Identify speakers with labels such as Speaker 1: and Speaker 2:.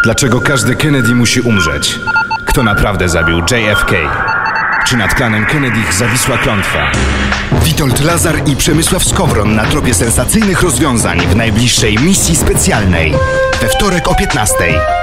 Speaker 1: Dlaczego każdy Kennedy musi umrzeć? Kto naprawdę zabił JFK? Czy nad klanem Kennedych zawisła klątwa?
Speaker 2: Witold Lazar i Przemysław Skowron na tropie sensacyjnych rozwiązań w najbliższej misji specjalnej. We wtorek o 15:00.